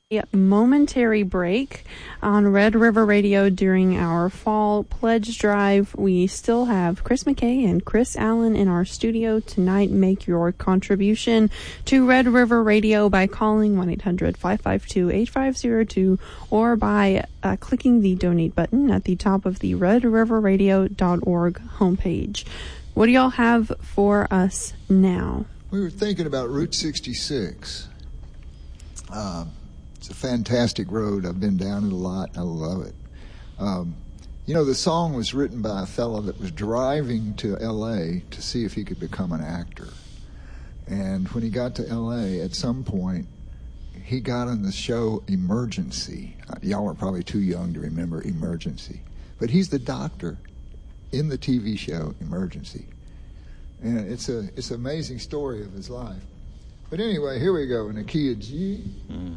momentary break on Red River Radio during our fall pledge drive. We still have Chris McKay and Chris Allen in our studio tonight. Make your contribution to Red River Radio by calling 1-800-552-8502 or by clicking the donate button at the top of the redriverradio.org homepage. What do y'all have for us now? We were thinking about Route 66. It's a fantastic road. I've been down it a lot. I love it. The song was written by a fellow that was driving to L.A. to see if he could become an actor. And when he got to L.A., at some point, he got on the show Emergency. Y'all are probably too young to remember Emergency. But he's the doctor in the TV show Emergency. And it's an amazing story of his life. But anyway, here we go in the key of G.